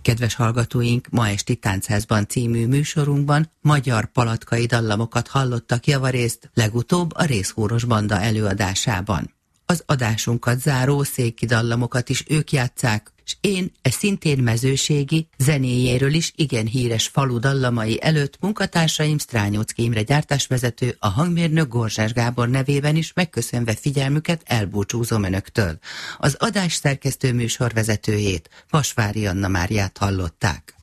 Kedves hallgatóink, ma esti Táncházban című műsorunkban magyar palatkai dallamokat hallottak javarészt, legutóbb a Rézhúros Banda előadásában. Az adásunkat záró széki dallamokat is ők játsszák, és én szintén mezőségi, zenéjéről is igen híres falu dallamai előtt munkatársaim Strányóczky Imre gyártásvezető, a hangmérnök Gorzsás Gábor nevében is megköszönve figyelmüket elbúcsúzom önöktől. Az adás szerkesztő műsorvezetőjét, Vasvári Anna Máriát hallották.